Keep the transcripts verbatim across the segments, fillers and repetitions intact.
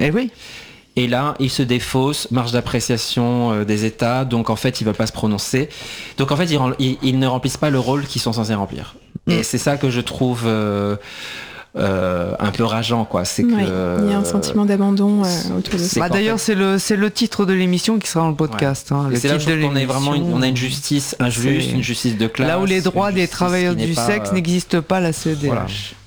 Eh oui. Et là, ils se défaussent, marge d'appréciation euh, des États, donc en fait, ils veulent pas se prononcer. Donc en fait, ils, ils, ils ne remplissent pas le rôle qu'ils sont censés remplir. Mm. Et c'est ça que je trouve euh, euh, un peu rageant, quoi. C'est oui, que, il y a un sentiment d'abandon euh, autour de ça. Bah, d'ailleurs, fait... c'est le c'est le titre de l'émission qui sera dans le podcast. Ouais. Hein, le c'est titre là où on est vraiment une, on a une justice injuste, c'est... une justice de classe. Là où les droits des travailleurs du sexe pas, n'existent pas à la C E D H. Voilà.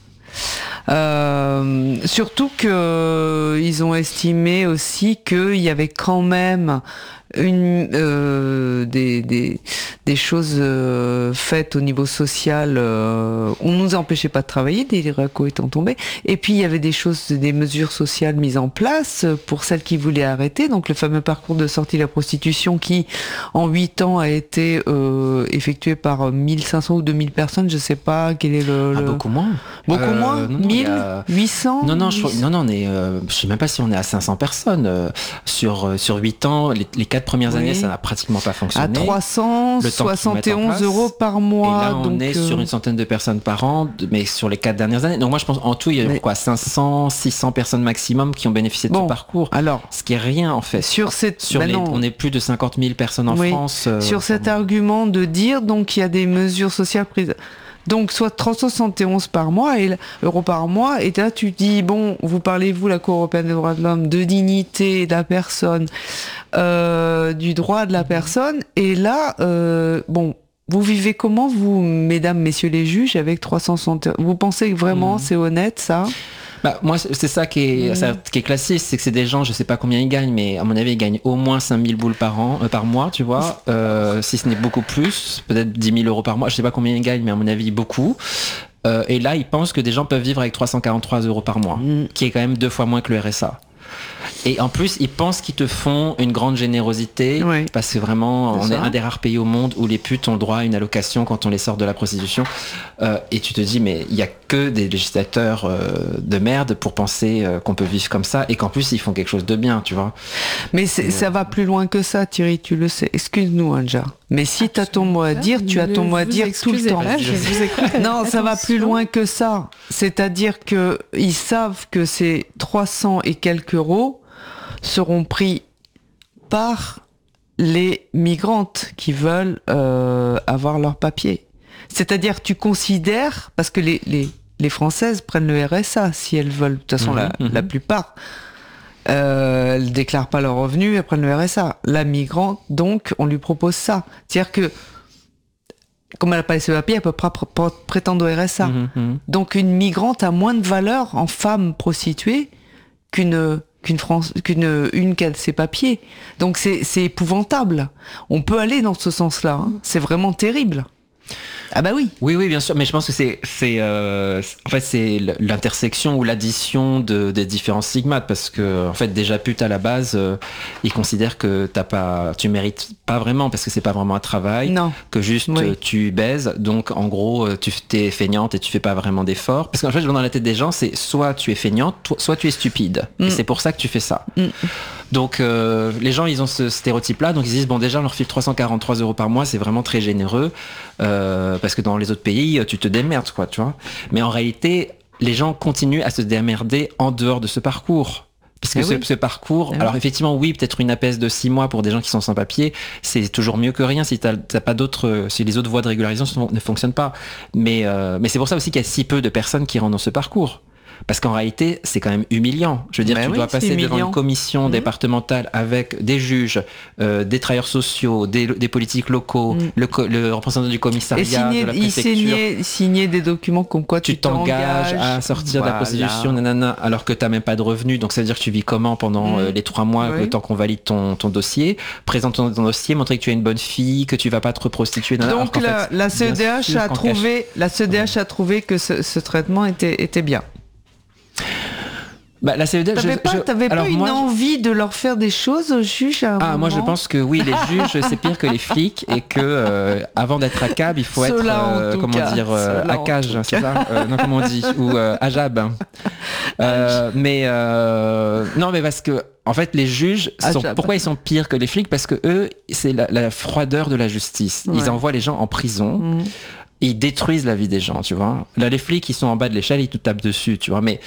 Euh, surtout que euh, ils ont estimé aussi qu'il y avait quand même une euh, des, des des choses euh, faites au niveau social. Euh, on nous empêchait pas de travailler, des racos étant tombés. Et puis il y avait des choses, des mesures sociales mises en place pour celles qui voulaient arrêter. Donc le fameux parcours de sortie de la prostitution qui, en huit ans, a été euh, effectué par mille cinq cents ou deux mille personnes. Je sais pas quel est le. Ah, le... beaucoup moins. Beaucoup euh, moins. Non, non, mille, a... huit cents. Non non, je, non non, on est. Euh, je sais même pas si on est à cinq cents personnes euh, sur euh, sur huit ans. Les, les quatre premières oui. années, ça n'a pratiquement pas fonctionné. À trois cent soixante et onze euros par mois. Et là, on donc est euh... sur une centaine de personnes par an, mais sur les quatre dernières années. Donc moi, je pense en tout, il y a mais... quoi, cinq cents, six cents personnes maximum qui ont bénéficié de bon, ce parcours. Alors, ce qui est rien en fait. Sur cette, sur ben les, non. on est plus de cinquante mille personnes en oui. France. Euh, sur cet argument de dire donc il y a des mesures sociales prises. Donc soit trois cent soixante et onze par mois et euros par mois, et là tu dis bon, vous parlez vous la Cour européenne des droits de l'homme de dignité de la personne, euh, du droit de la personne, et là euh, bon, vous vivez comment vous, mesdames, messieurs les juges, avec trois cent soixante? Vous pensez que vraiment mmh. c'est honnête ça? Bah, moi, c'est ça qui est, mmh. ça, qui est classique, c'est que c'est des gens, je sais pas combien ils gagnent, mais à mon avis, ils gagnent au moins cinq mille boules par an, euh, par mois, tu vois, euh, si ce n'est beaucoup plus, peut-être dix mille euros par mois, je sais pas combien ils gagnent, mais à mon avis, beaucoup. Euh, et là, ils pensent que des gens peuvent vivre avec trois cent quarante-trois euros par mois, mmh. qui est quand même deux fois moins que le R S A. Et en plus, ils pensent qu'ils te font une grande générosité, oui. parce que vraiment, c'est on ça. est un des rares pays au monde où les putes ont droit à une allocation quand on les sort de la prostitution. Euh, et tu te dis, mais il y a que des législateurs euh, de merde pour penser euh, qu'on peut vivre comme ça, et qu'en plus, ils font quelque chose de bien, tu vois. Mais c'est, ça va plus loin que ça, Thierry, tu le sais. Excuse-nous, Anja. Mais si tu as ton mot à dire, tu as ton mot à dire tout le temps. Là, je vous écoute. Non, ça va plus loin que ça. C'est-à-dire que ils savent que ces trois cents et quelques euros seront pris par les migrantes qui veulent euh, avoir leur papier. C'est-à-dire, tu considères, parce que les, les, les Françaises prennent le R S A si elles veulent, de toute façon, mmh, la, mmh. la plupart, euh, elles déclarent pas leurs revenus, elles prennent le R S A. La migrante, donc, on lui propose ça. C'est-à-dire que, comme elle n'a pas laissé le papier, elle peut pas pr- pr- prétendre au R S A. Mmh, mmh. Donc, une migrante a moins de valeur en femme prostituée qu'une qu'une France, qu'une une qui a ses papiers. Donc c'est c'est épouvantable. On peut aller dans ce sens-là. Hein. C'est vraiment terrible. Ah bah oui. Oui, oui, bien sûr. Mais je pense que c'est, c'est, euh, en fait, c'est l'intersection ou l'addition de, des différents stigmates, parce que, en fait, déjà pute à la base, euh, ils considèrent que t'as pas, tu mérites pas vraiment, parce que c'est pas vraiment un travail. Non. Que juste oui. euh, tu baises. Donc, en gros, tu t'es feignante et tu fais pas vraiment d'efforts. Parce qu'en fait, dans la tête des gens, c'est soit tu es feignante, soit tu es stupide. Mm. Et c'est pour ça que tu fais ça. Mm. Donc, euh, les gens, ils ont ce stéréotype-là. Donc, ils disent, bon, déjà, on leur file trois cent quarante-trois euros par mois, c'est vraiment très généreux. Euh, parce que dans les autres pays, tu te démerdes, quoi, tu vois. Mais en réalité, les gens continuent à se démerder en dehors de ce parcours. Puisque ce, oui. ce parcours, ah alors oui. effectivement, oui, peut-être une A P S de six mois pour des gens qui sont sans papier, c'est toujours mieux que rien si t'as, t'as pas d'autres, si les autres voies de régularisation ne fonctionnent pas. Mais, euh, mais c'est pour ça aussi qu'il y a si peu de personnes qui rentrent dans ce parcours. Parce qu'en réalité, c'est quand même humiliant. Je veux dire, ben tu oui, dois passer humiliant. devant une commission mmh. départementale avec des juges, euh, des travailleurs sociaux, des, des politiques locaux, mmh. le, le représentant du commissariat, signer, de la préfecture. Et signer, signer des documents comme quoi tu, tu t'engages, t'engages à sortir voilà. de la prostitution, nanana, alors que tu n'as même pas de revenus. Donc ça veut dire que tu vis comment pendant mmh. euh, les trois mois, oui. le temps qu'on valide ton, ton dossier. Présente ton, ton dossier, montrer que tu es une bonne fille, que tu ne vas pas te reprostituer. Nanana, donc la, fait, la C E D H a trouvé, la C E D H a trouvé que ce, ce traitement était, était bien. Bah, la C E D H, t'avais je, pas, je, t'avais pas une moi, envie de leur faire des choses aux juges à un Ah, moment. moi je pense que oui, les juges c'est pire que les flics et que euh, avant d'être A C A B, il faut Cela, être euh, comment cas. dire euh, A C A G, c'est ça euh, non, comment on dit, ou euh, A J A B. Euh, mais euh, non, mais parce que en fait, les juges, sont, pourquoi ils sont pires que les flics? Parce que eux, c'est la, la froideur de la justice. Ouais. Ils envoient les gens en prison. Mmh. Ils détruisent la vie des gens, tu vois. Là, les flics, ils sont en bas de l'échelle, ils te tapent dessus, tu vois. Mais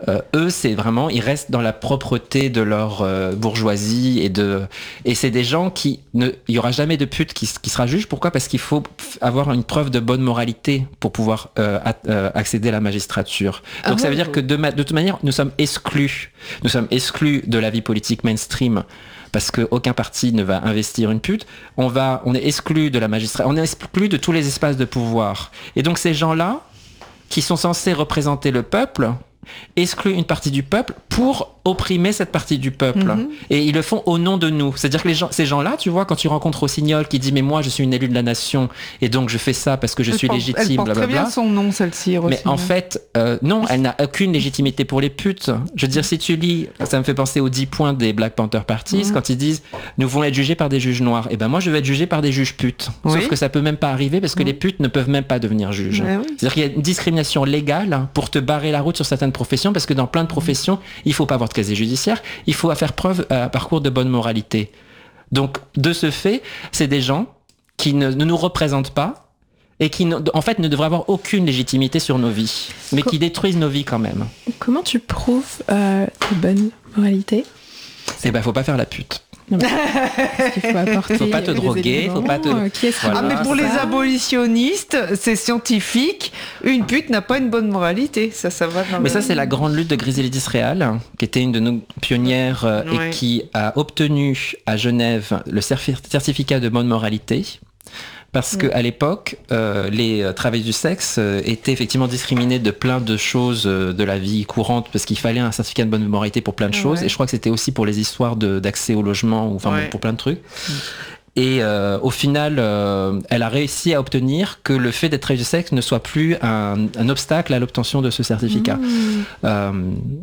Euh, eux, c'est vraiment, ils restent dans la propreté de leur euh, bourgeoisie et de, et c'est des gens qui ne, il y aura jamais de pute qui, qui sera juge. Pourquoi ? Parce qu'il faut avoir une preuve de bonne moralité pour pouvoir euh, a, euh, accéder à la magistrature. Donc ah ça ouais, veut dire ouais. que de, ma, de toute manière, nous sommes exclus. Nous sommes exclus de la vie politique mainstream. Parce qu'aucun parti ne va investir une pute, on, va, on est exclu de la magistrature, on est exclu de tous les espaces de pouvoir. Et donc ces gens-là, qui sont censés représenter le peuple, excluent une partie du peuple pour opprimer cette partie du peuple. Mm-hmm. Et ils le font au nom de nous. C'est-à-dire que les gens, ces gens-là, tu vois, quand tu rencontres Rossignol qui dit « mais moi, je suis une élue de la nation et donc je fais ça parce que je elle suis porte, légitime », elle porte blablabla. Très bien son nom, celle-ci, Rossignol. Mais en fait, euh, non, elle n'a aucune légitimité pour les putes. Je veux dire, si tu lis, ça me fait penser aux dix points des Black Panther Parties, mm-hmm. quand ils disent « nous voulons être jugés par des juges noirs ». Et ben moi, je vais être jugé par des juges putes. Oui. Sauf que ça peut même pas arriver parce que mm-hmm. les putes ne peuvent même pas devenir juges. Oui. C'est-à-dire qu'il y a une discrimination légale pour te barrer la route sur certaines professions parce que dans plein de professions, il faut pas avoir de casier judiciaire, il faut faire preuve à un parcours de bonne moralité. Donc, de ce fait, c'est des gens qui ne, ne nous représentent pas et qui, ne, en fait, ne devraient avoir aucune légitimité sur nos vies, mais Co- qui détruisent nos vies quand même. Comment tu prouves euh, ta bonne moralité ? Eh ben, faut pas faire la pute. Non, mais il faut apporter. Faut pas te droguer, faut pas te. Voilà. Ah, mais pour les abolitionnistes, c'est scientifique. Une pute n'a pas une bonne moralité. Ça, ça va. Mais ça, c'est la grande lutte de Griselidis Réal, qui était une de nos pionnières euh, ouais. et qui a obtenu à Genève le certificat de bonne moralité. Parce qu'à mmh. l'époque, euh, les travailleurs du sexe euh, étaient effectivement discriminés de plein de choses euh, de la vie courante, parce qu'il fallait un certificat de bonne moralité pour plein de choses. Ouais. Et je crois que c'était aussi pour les histoires de, d'accès au logement, ou enfin ouais. pour plein de trucs. Mmh. Et euh, au final, euh, elle a réussi à obtenir que le fait d'être travailleuse du sexe ne soit plus un, un obstacle à l'obtention de ce certificat. Mmh. Euh,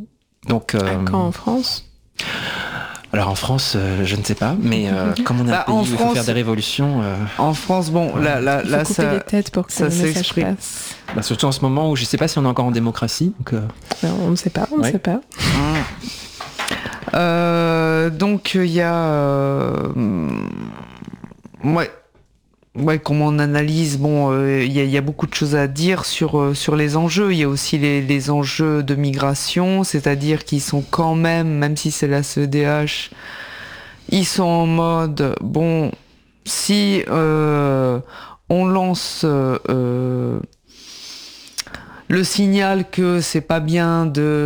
donc, euh, quand en France ? Alors en France, euh, je ne sais pas, mais euh, comme on a bah, un pays où France, il faut faire des révolutions... Euh... En France, bon, là, là, il faut là couper ça... les têtes pour que ça, ça le message passe. Bah, surtout en ce moment où je ne sais pas si on est encore en démocratie. Donc, euh... ben, on ne sait pas, on ne ouais. sait pas. euh, donc il y a... Euh... Ouais. Ouais, comment on analyse, bon, il euh, y, y a beaucoup de choses à dire sur, euh, sur les enjeux. Il y a aussi les, les enjeux de migration, c'est-à-dire qu'ils sont quand même, même si c'est la C E D H, ils sont en mode, bon, si euh, on lance euh, le signal que c'est pas bien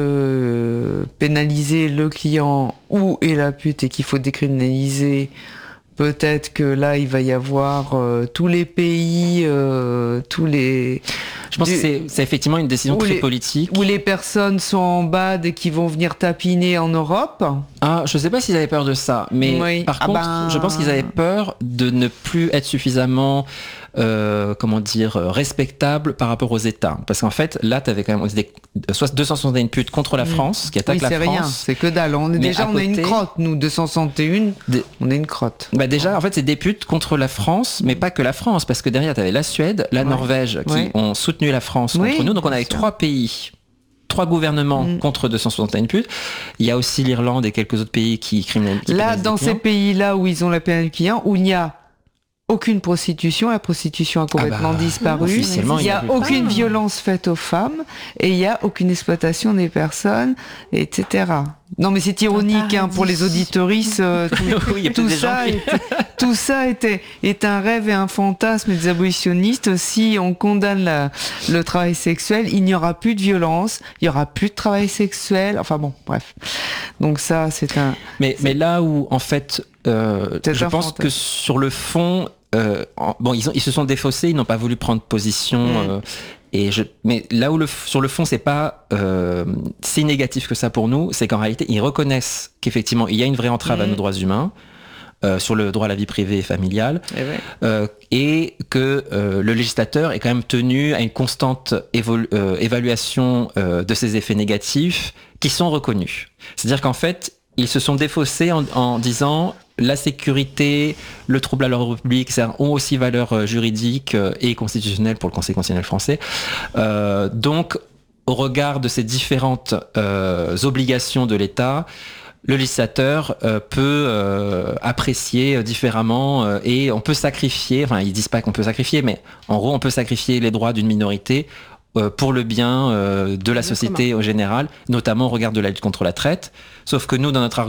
de pénaliser le client ou et la pute et qu'il faut décriminaliser, peut-être que là, il va y avoir euh, tous les pays, euh, tous les... Je pense du... que c'est, c'est effectivement une décision très les, politique. Où les personnes sont en bad et qui vont venir tapiner en Europe. Ah, je ne sais pas s'ils avaient peur de ça, mais oui. par ah contre, ben... je pense qu'ils avaient peur de ne plus être suffisamment... Euh, comment dire, respectable par rapport aux États. Parce qu'en fait, là, tu avais quand même des, deux cent soixante et un putes contre la France, qui attaque oui, la c'est France. Rien, c'est que dalle. On est déjà, on côté, a une crotte, nous, deux cent soixante et un, des, on est une crotte. Bah déjà, en fait, c'est des putes contre la France, mais pas que la France, parce que derrière, tu avais la Suède, la ouais. Norvège, qui ouais. ont soutenu la France contre oui, nous. Donc, on avait trois pays. Trois gouvernements mmh. contre deux cent soixante et un putes. Il y a aussi l'Irlande et quelques autres pays qui criminalisent. Là, dans ces pays-là où ils ont la pénalité du client, où il n'y a aucune prostitution, la prostitution a complètement ah bah, disparu. Il n'y a, a aucune pas. violence faite aux femmes et il n'y a aucune exploitation des personnes, et cetera. Non, mais c'est ironique hein, pour les auditoristes. Euh, tout, oui, tout, ça qui... était, tout ça était est un rêve et un fantasme des abolitionnistes. Si on condamne la, le travail sexuel, il n'y aura plus de violence, il n'y aura plus de travail sexuel. Enfin bon, bref. Donc ça, c'est un. Mais c'est... mais là où en fait, euh, je pense fantasme. que sur le fond, euh, en, bon, ils, ont, ils se sont défaussés, ils n'ont pas voulu prendre position. Mmh. Euh, Et je, mais là où le, sur le fond, c'est pas euh, si négatif que ça pour nous, c'est qu'en réalité, ils reconnaissent qu'effectivement, il y a une vraie entrave mmh. à nos droits humains, euh, sur le droit à la vie privée et familiale, et, ouais. euh, et que euh, le législateur est quand même tenu à une constante évolu- euh, évaluation euh, de ces effets négatifs qui sont reconnus. C'est-à-dire qu'en fait, ils se sont défaussés en, en disant la sécurité, le trouble à l'ordre public, ça ont aussi valeur juridique et constitutionnelle pour le Conseil constitutionnel français. Euh, donc, au regard de ces différentes euh, obligations de l'État, le législateur euh, peut euh, apprécier différemment euh, et on peut sacrifier, enfin ils disent pas qu'on peut sacrifier, mais en gros on peut sacrifier les droits d'une minorité euh, pour le bien euh, de la société au général, notamment au regard de la lutte contre la traite. Sauf que nous, dans notre